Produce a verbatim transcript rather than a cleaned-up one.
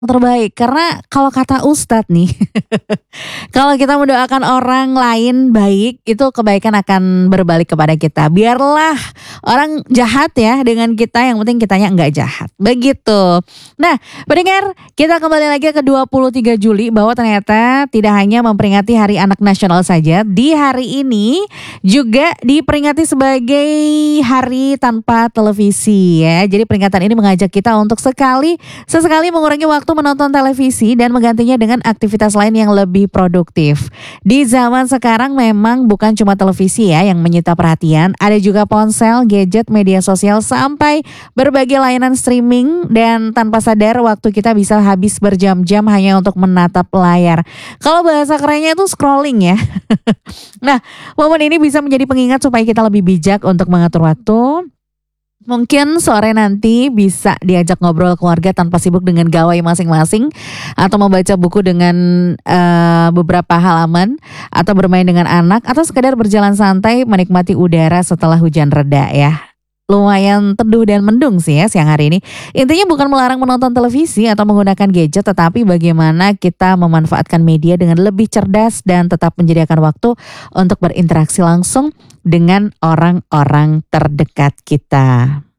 Terbaik, karena kalau kata ustad nih, kalau kita mendoakan orang lain baik, itu kebaikan akan berbalik kepada kita. Biarlah orang jahat ya dengan kita, yang penting kitanya enggak jahat, begitu. Nah, pendengar, kita kembali lagi ke dua puluh tiga Juli, bahwa ternyata tidak hanya memperingati Hari Anak Nasional saja, di hari ini juga diperingati sebagai Hari Tanpa Televisi ya. Jadi peringatan ini mengajak kita untuk sekali sesekali mengurangi waktu menonton televisi dan menggantinya dengan aktivitas lain yang lebih produktif. Di zaman sekarang memang bukan cuma televisi ya yang menyita perhatian, ada juga ponsel, gadget, media sosial, sampai berbagai layanan streaming, dan tanpa sadar waktu kita bisa habis berjam-jam hanya untuk menatap layar. Kalau bahasa kerennya itu scrolling ya. Nah, momen ini bisa menjadi pengingat supaya kita lebih bijak untuk mengatur waktu. Mungkin sore nanti bisa diajak ngobrol keluarga tanpa sibuk dengan gawai masing-masing, atau membaca buku dengan uh, beberapa halaman, atau bermain dengan anak, atau sekedar berjalan santai menikmati udara setelah hujan reda ya. Lumayan teduh dan mendung sih ya siang hari ini. Intinya bukan melarang menonton televisi atau menggunakan gadget, tetapi bagaimana kita memanfaatkan media dengan lebih cerdas dan tetap menyediakan waktu untuk berinteraksi langsung dengan orang-orang terdekat kita.